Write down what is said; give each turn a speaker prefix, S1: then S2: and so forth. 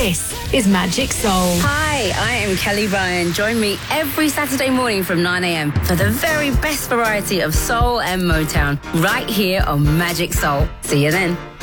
S1: This is Magic Soul.
S2: Hi, I am Kelly Ryan. Join me every Saturday morning from 9 a.m. for the very best variety of soul and Motown right here on Magic Soul. See you then.